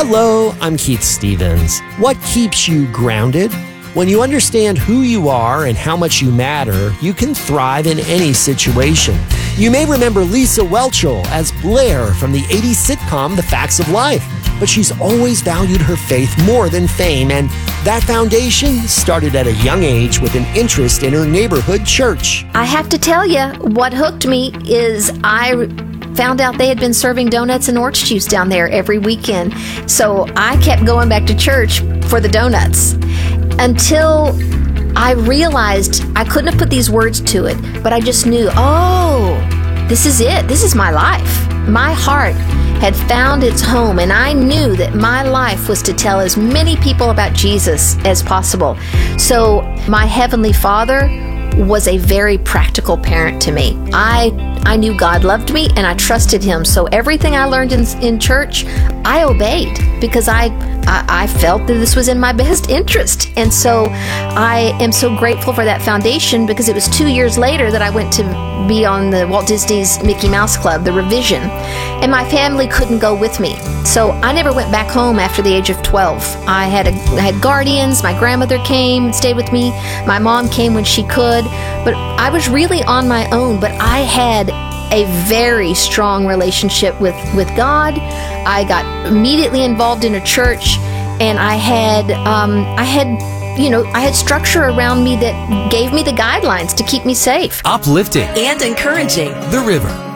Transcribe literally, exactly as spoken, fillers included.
Hello, I'm Keith Stevens. What keeps you grounded? When you understand who you are and how much you matter, you can thrive in any situation. You may remember Lisa Whelchel as Blair from the eighties sitcom The Facts of Life, but she's always valued her faith more than fame, and that foundation started at a young age with an interest in her neighborhood church. I have to tell you, what hooked me is I found out they had been serving donuts and orange juice down there every weekend. So I kept going back to church for the donuts until I realized I couldn't have put these words to it, but I just knew, oh, this is it. This is my life. My heart had found its home, and I knew that my life was to tell as many people about Jesus as possible. So my Heavenly Father was a very practical parent to me. I I knew God loved me, and I trusted Him. So everything I learned in, in church, I obeyed because I, I I felt that this was in my best interest. And so I am so grateful for that foundation, because it was two years later that I went to be on the Walt Disney's Mickey Mouse Club, the revision, and my family couldn't go with me. So I never went back home after the age of twelve. I had a, I had guardians. My grandmother came and stayed with me. My mom came when she could, but I was really on my own. But I had a very strong relationship with, with God. I got immediately involved in a church, and I had um, I had you know I had structure around me that gave me the guidelines to keep me safe. Uplifting and encouraging. The River.